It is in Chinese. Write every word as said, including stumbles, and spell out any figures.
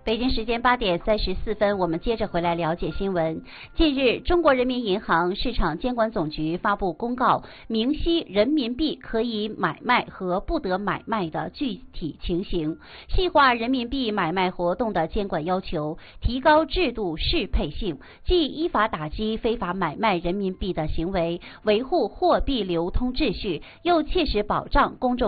北京时间八点三十四分，我们接着回来了解新闻。近日，中国人民银行市场监管总局发布公告，明晰人民币可以买卖和不得买卖的具体情形，细化人民币买卖活动的监管要求，提高制度适配性，既依法打击非法买卖人民币的行为，维护货币流通秩序，又切实保障公众